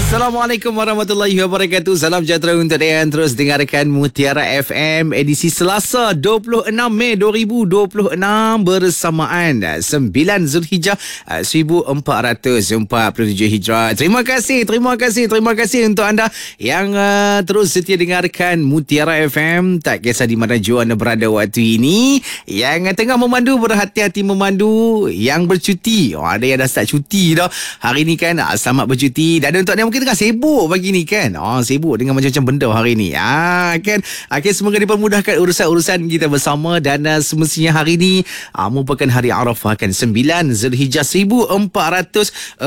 Assalamualaikum warahmatullahi wabarakatuh. Salam sejahtera untuk anda yang terus dengarkan Mutiara FM edisi Selasa 26 Mei 2026 bersamaan 9 Zulhijjah 1447 Hijrah. Terima kasih untuk anda yang terus setia dengarkan Mutiara FM. Tak kisah di mana jua anda berada waktu ini. Yang tengah memandu, berhati-hati memandu. Yang bercuti, ada yang dah start cuti dah. Hari ni kan, selamat bercuti. Dan untuk mungkin tengah sibuk pagi ni kan. Sibuk dengan macam-macam benda hari ni. Kan. Okay, semoga dipermudahkan urusan-urusan kita bersama. Dan semestinya hari ni merupakan hari Arafah kan. 9 Zulhijjah 1447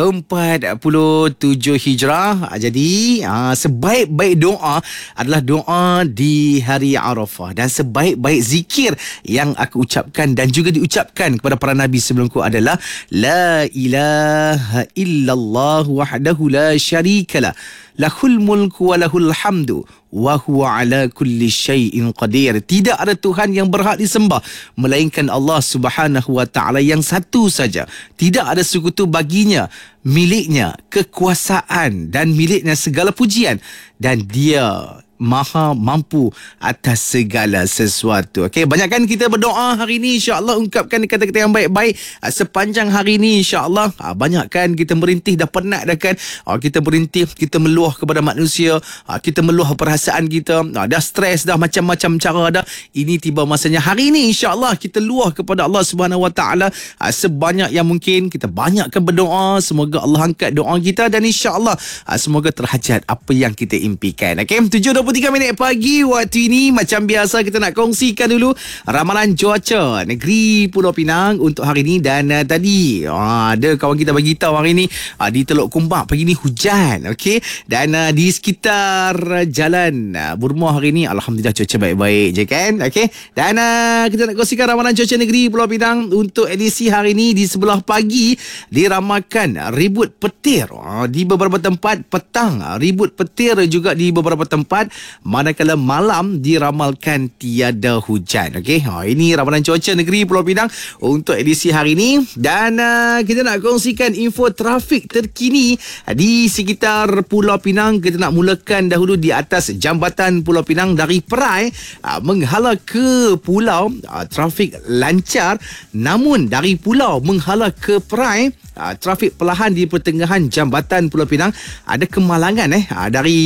Hijrah. Jadi sebaik-baik doa adalah doa di hari Arafah. Dan sebaik-baik zikir yang aku ucapkan dan juga diucapkan kepada para nabi sebelumku adalah La ilaha illallah wahdahu la syarikalah lahul mulku wa lahul hamdu wa huwa ala kulli syai'in qadir. Tidak ada Tuhan yang berhak disembah melainkan Allah Subhanahu wa taala yang satu saja. Tidak ada sekutu baginya, miliknya kekuasaan dan miliknya segala pujian, dan dia Maha mampu atas segala sesuatu. Okey, banyakkan kita berdoa hari ini, insya-Allah ungkapkan kata-kata yang baik-baik sepanjang hari ini, insya-Allah. Banyakkan kita merintih, dah penat dah kan. Kita merintih, kita meluah kepada manusia, kita meluah perasaan kita, dah stres dah, macam-macam cara dah. Ini tiba masanya hari ini, insya-Allah kita luah kepada Allah Subhanahu wa taala sebanyak yang mungkin. Kita banyakkan berdoa, semoga Allah angkat doa kita dan insya-Allah semoga terhajat apa yang kita impikan. Okey, 7:23 minit pagi waktu ini. Macam biasa kita nak kongsikan dulu ramalan cuaca negeri Pulau Pinang untuk hari ini. Dan tadi ada kawan kita bagi tahu hari ini di Teluk Kumbak pagi ni hujan. Okey, dan di sekitar jalan Burma hari ini alhamdulillah cuaca baik-baik je kan. Okey, dan kita nak kongsikan ramalan cuaca negeri Pulau Pinang untuk edisi hari ini. Di sebelah pagi diramalkan ribut petir di beberapa tempat, petang ribut petir juga di beberapa tempat, manakala malam diramalkan tiada hujan. Okey, ini ramalan cuaca negeri Pulau Pinang untuk edisi hari ini. Dan kita nak kongsikan info trafik terkini di sekitar Pulau Pinang. Kita nak mulakan dahulu di atas Jambatan Pulau Pinang dari Perai menghala ke pulau, trafik lancar. Namun dari pulau menghala ke Perai, trafik perlahan di pertengahan Jambatan Pulau Pinang. Ada kemalangan dari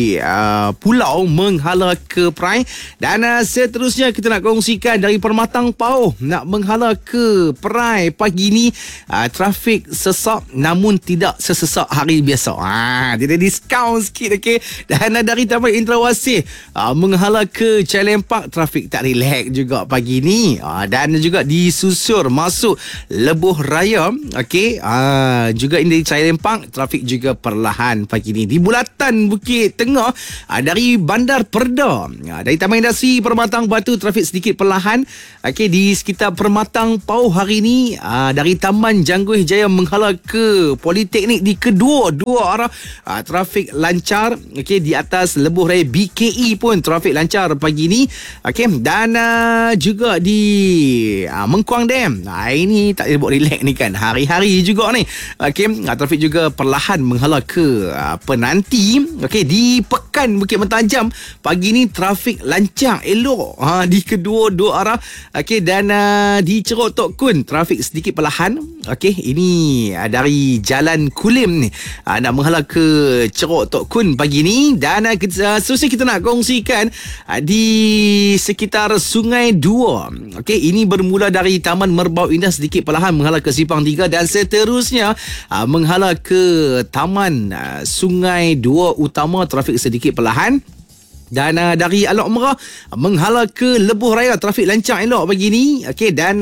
pulau menghala ke Perai. Dan seterusnya kita nak kongsikan dari Permatang Pauh nak menghala ke Perai pagi ni, trafik sesak namun tidak sesesak hari biasa. Dia diskaun sikit. Okey, dan dari Taman Indrawasih menghala ke Challenge Park, trafik tak relax juga pagi ni. Dan juga disusur masuk Lebuh Raya. Okey, juga ini di Challenge Park, trafik juga perlahan pagi ni. Di Bulatan Bukit Tengah dari Bandar Perda, dari Taman Industri Permatang Batu, trafik sedikit perlahan. Okey, di sekitar Permatang Pauh hari ini dari Taman Jangguih Jaya menghala ke Politeknik di kedua arah, trafik lancar. Okey, di atas Lebuh Raya BKE pun trafik lancar pagi ni. Okey, dan juga di Mengkuang Dam. Ini tak boleh buat relax ni kan, hari-hari juga ni. Okey, trafik juga perlahan menghala ke Penanti. Okey, di Pekan Bukit Mentajam pagi ni trafik lancar elok di kedua-dua arah. Okey, dan di Cerok Tok Kun trafik sedikit perlahan. Okey, ini dari Jalan Kulim ni nak menghala ke Cerok Tok Kun pagi ni. Dan seterusnya kita nak kongsikan di sekitar Sungai Dua. Okey, ini bermula dari Taman Merbau Indah sedikit perlahan menghala ke Simpang 3 dan seterusnya menghala ke Taman Sungai Dua Utama, trafik sedikit perlahan. Dan dari Alok Merah menghala ke Lebuh Raya, trafik lancar elok pagi ni. Okey, dan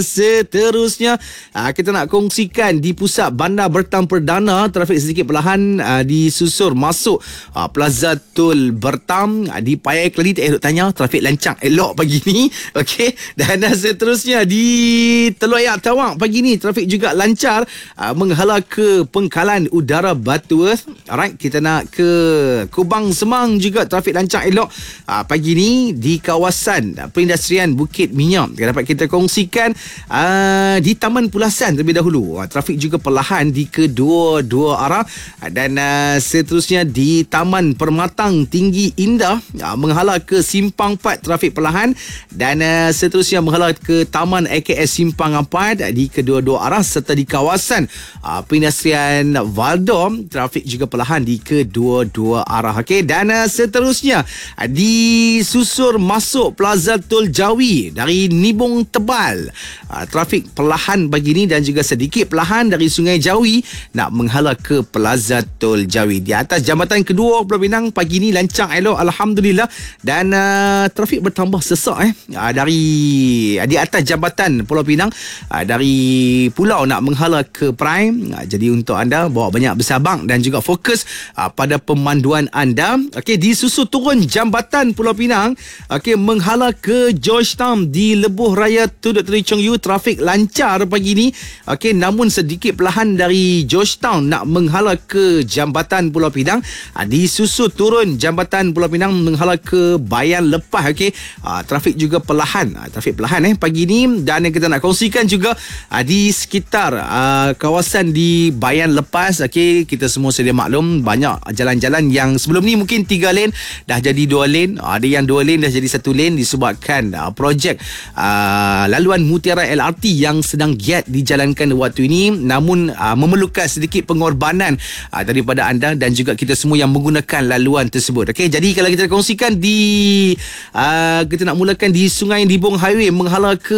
seterusnya kita nak kongsikan di pusat Bandar Bertam Perdana, trafik sedikit perlahan disusur masuk Plaza Tol Bertam. Di Payai Keladi tak elok tanya, trafik lancar elok pagi ni. Okey, dan seterusnya di Teluk Ayak Tawang pagi ni trafik juga lancar menghala ke Pengkalan Udara Batu Alright, kita nak ke Kubang Semang juga trafik lancar lancang elok pagi ni di kawasan perindustrian Bukit Minyak. Dapat kita kongsikan di Taman Pulasan terlebih dahulu. Trafik juga perlahan di kedua-dua arah dan seterusnya di Taman Permatang Tinggi Indah menghala ke Simpang 4 trafik perlahan dan seterusnya menghala ke Taman AKS Simpang 4 di kedua-dua arah serta di kawasan perindustrian Valdom trafik juga perlahan di kedua-dua arah. Okey, dan seterusnya disusur masuk Plaza Tol Jawi dari Nibong Tebal. Trafik perlahan pagi ni dan juga sedikit perlahan dari Sungai Jawi nak menghala ke Plaza Tol Jawi. Di atas jambatan kedua Pulau Pinang pagi ni lancang elok alhamdulillah dan trafik bertambah sesak dari di atas jambatan Pulau Pinang dari pulau nak menghala ke Prime. Jadi untuk anda bawa banyak bersabang dan juga fokus pada pemanduan anda. Okey, disusul turun jambatan Pulau Pinang menghala ke Georgetown di Lebuh Raya Tun Dr. Lee Chong Yu trafik lancar pagi ni. Okey, namun sedikit perlahan dari Georgetown nak menghala ke jambatan Pulau Pinang. Disusul turun jambatan Pulau Pinang menghala ke Bayan Lepas. Okey, trafik juga perlahan. Trafik perlahan pagi ni dan yang kita nak kongsikan juga di sekitar kawasan di Bayan Lepas. Okey, kita semua sedia maklum banyak jalan-jalan yang sebelum ni mungkin 3 lane dah jadi 2 lane. Ada yang 2 lane dah jadi 1 lane disebabkan projek laluan Mutiara LRT yang sedang giat dijalankan waktu ini, namun memerlukan sedikit pengorbanan daripada anda dan juga kita semua yang menggunakan laluan tersebut. Okey, jadi kalau kita kongsikan kita nak mulakan di Sungai Nibong Highway menghala ke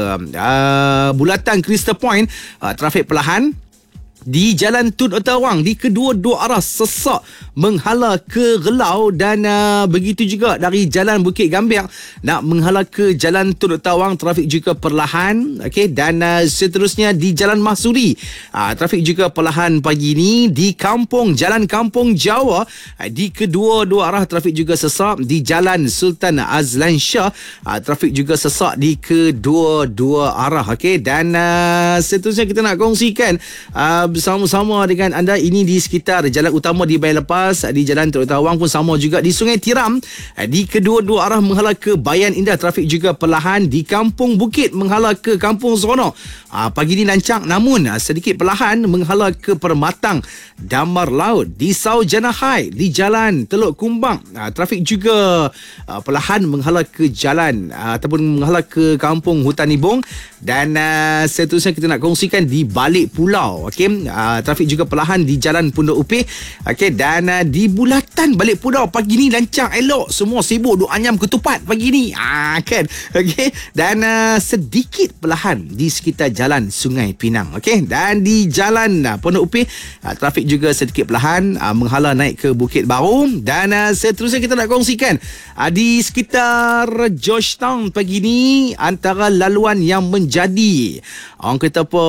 bulatan Crystal Point, trafik perlahan. Di Jalan Tun Utawang di kedua-dua arah sesak menghala ke Relau dan begitu juga dari Jalan Bukit Gambiang nak menghala ke Jalan Tun Utawang trafik juga perlahan. Okey, dan seterusnya di Jalan Mahsuri trafik juga perlahan pagi ni. Di Jalan Kampung Jawa di kedua-dua arah trafik juga sesak. Di Jalan Sultan Azlan Shah trafik juga sesak di kedua-dua arah. Okey, dan seterusnya kita nak kongsikan bersama-sama dengan anda ini di sekitar jalan utama di Bayan Lepas, di Jalan Tun Utawang pun sama juga. Di Sungai Tiram di kedua-dua arah menghala ke Bayan Indah trafik juga perlahan. Di Kampung Bukit menghala ke Kampung Seronok pagi ni lancang namun sedikit perlahan menghala ke Permatang Damar Laut. Di Saujana High di Jalan Teluk Kumbang trafik juga perlahan menghala ke jalan ataupun menghala ke Kampung Hutan Nibong. Dan seterusnya kita nak kongsikan di balik pulau. Okey, trafik juga perlahan di Jalan Pondok Upih. Okey, dan di bulatan balik pulau pagi ni lancang elok, semua sibuk duk anyam ketupat pagi ni kan. Okey, dan sedikit perlahan di sekitar Jalan Sungai Pinang. Okey, dan di Jalan Pondok Upih trafik juga sedikit perlahan menghala naik ke Bukit Baru. Dan seterusnya kita nak kongsikan di sekitar Georgetown pagi ni antara laluan yang menjadi orang kata apa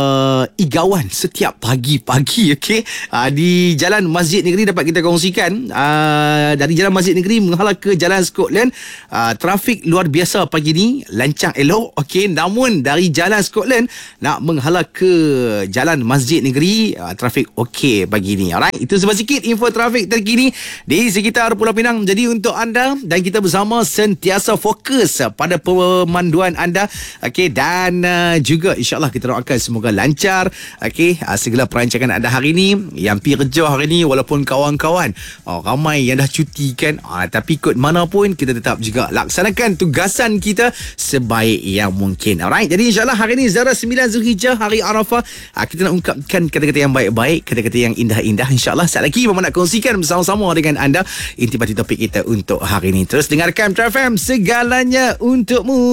igawan setiap pagi-pagi. Okey, di Jalan Masjid Negeri dapat kita kongsikan dari Jalan Masjid Negeri menghala ke Jalan Scotland trafik luar biasa pagi ni lancang elok. Okey, namun dari Jalan Scotland nak menghala ke Jalan Masjid Negeri trafik okey pagi ni. Alright, itu sebab sikit info trafik terkini di sekitar Pulau Pinang. Jadi untuk anda dan kita bersama sentiasa fokus pada pemanduan anda. Okey, dan juga insyaAllah kita doakan semoga lancar. Okey, segala perancangan anda hari ni yang pergi kerja hari ni, walaupun kawan-kawan ramai yang dah cuti kan, tapi ikut mana pun kita tetap juga laksanakan tugasan kita sebaik yang mungkin. Alright, jadi insyaAllah hari ni Zara 9 Zulhijjah, hari Arafah, kita nak ungkapkan kata-kata yang baik-baik, kata-kata yang indah-indah. InsyaAllah saat lagi Mama nak kongsikan bersama-sama dengan anda intipati topik kita untuk hari ni. Terus dengarkan True FM, segalanya untukmu.